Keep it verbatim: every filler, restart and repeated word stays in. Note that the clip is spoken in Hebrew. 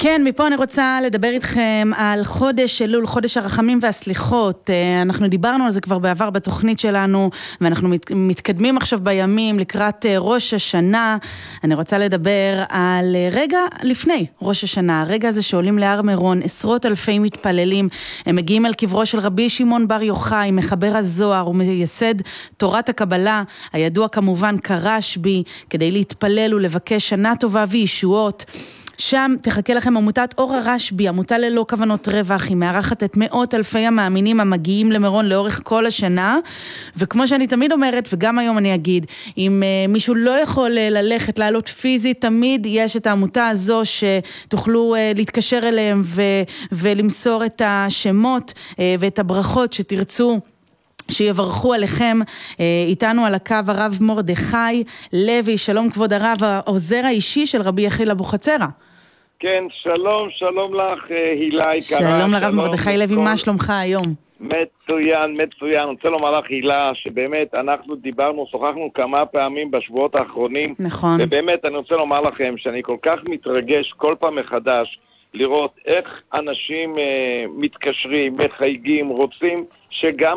כן, מפה אני רוצה לדבר איתכם על חודש אלול, חודש הרחמים והסליחות. אנחנו דיברנו על זה כבר בעבר בתוכנית שלנו, ואנחנו מתקדמים עכשיו בימים לקראת ראש השנה. אני רוצה לדבר על רגע לפני ראש השנה, הרגע הזה שעולים להר מירון, עשרות אלפי מתפללים, הם מגיעים אל קברו של רבי שמעון בר יוחאי, מחבר הזוהר ומייסד תורת הקבלה, הידוע כמובן כרשב"י, כדי להתפלל ולבקש שנה טובה וישועות. שם תחכה לכם עמותת אור הרשב"י, עמותה ללא כוונות רווח, היא מארחת את מאות אלפי המאמינים המגיעים למירון לאורך כל השנה, וכמו שאני תמיד אומרת, וגם היום אני אגיד, אם uh, מישהו לא יכול uh, ללכת, לעלות פיזית, תמיד יש את העמותה הזו שתוכלו uh, להתקשר אליהם ו- ולמסור את השמות uh, ואת הברכות שתרצו שיברכו עליכם. איתנו על הקו הרב מרדכי לוי. שלום כבוד הרב, העוזר האישי של רבי יחיאל אבוחצירא. כן, שלום, שלום לך הילה. שלום לרב מרדכי לוי, מה שלומך היום? מצוין, מצוין. אני רוצה לומר לך הילה, שבאמת אנחנו דיברנו, שוחחנו כמה פעמים בשבועות האחרונים. נכון. ובאמת אני רוצה לומר לכם שאני כל כך מתרגש כל פעם מחדש לראות איך אנשים אה, מתקשרים, מחייגים, רוצים שגם